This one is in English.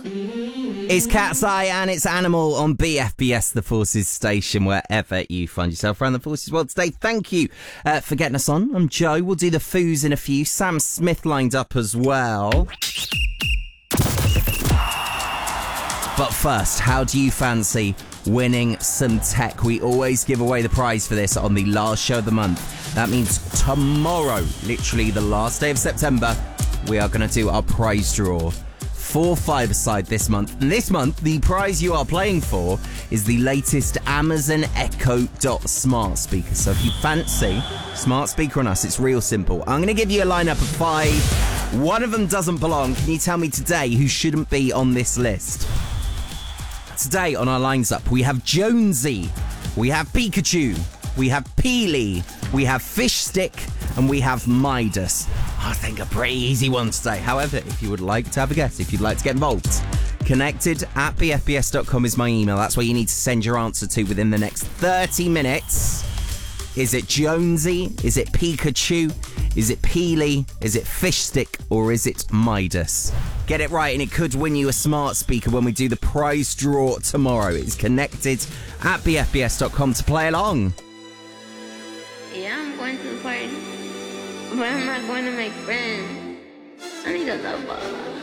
It's Cat's Eye and it's Animal on BFBS, the Forces station, wherever you find yourself around the Forces world today. Thank you for getting us on. I'm Joe. We'll do the foos in a few. Sam Smith lined up as well. But first, how do you fancy winning some tech? We always give away the prize for this on the last show of the month. That means tomorrow, literally the last day of September, we are going to do our prize draw. 4 5-a-side this month. And this month, the prize you are playing for is the latest Amazon Echo Dot smart speaker. So if you fancy smart speaker on us, it's real simple. I'm going to give you a lineup of 5. One of them doesn't belong. Can you tell me today who shouldn't be on this list? Today on our lines up, we have Jonesy, we have Pikachu, we have Peely, we have Fish Stick, and we have Midas. I think a pretty easy one today. However, if you would like to have a guess, if you'd like to get involved, connected@bfbs.com is my email. That's where you need to send your answer to within the next 30 minutes. Is it Jonesy? Is it Pikachu? Is it Peely? Is it Fish Stick? Or is it Midas? Get it right and it could win you a smart speaker when we do the prize draw tomorrow. It's connected@bfbs.com to play along. Yeah, I'm going to the party, but I'm not going to make friends. I need a love ball.